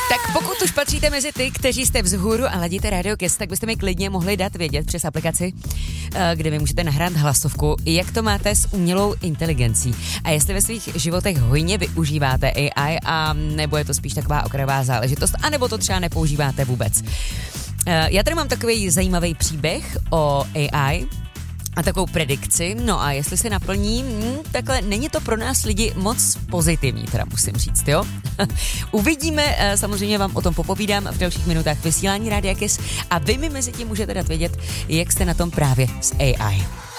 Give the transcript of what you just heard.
Tak pokud už patříte mezi ty, kteří jste vzhůru a ladíte Radio Kiss, tak byste mi klidně mohli dát vědět přes aplikaci, kde vy můžete nahrát hlasovku, jak to máte s umělou inteligencí. A jestli ve svých životech hojně využíváte AI, a nebo je to spíš taková okrajová záležitost, anebo to třeba nepoužíváte vůbec. Já tady mám takový zajímavý příběh o AI a takovou predikci, no a jestli se naplní, takhle není to pro nás lidi moc pozitivní, teda musím říct, jo? Uvidíme, samozřejmě vám o tom popovídám v dalších minutách vysílání Rádia Kiss a vy mi mezi tím můžete dát vědět, jak jste na tom právě s AI.